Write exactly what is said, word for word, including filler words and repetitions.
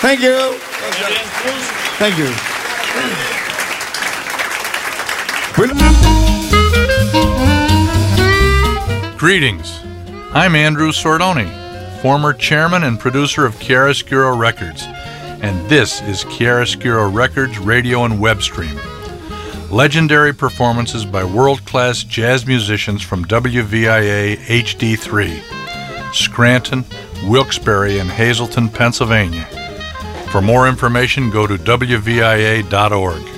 Thank you. Thank you. Greetings. I'm Andrew Sordoni, former chairman and producer of Chiaroscuro Records, and this is Chiaroscuro Records radio and web stream. Legendary performances by world-class jazz musicians from W V I A H D three, Scranton, Wilkes-Barre, and Hazleton, Pennsylvania. For more information, go to W V I A dot org.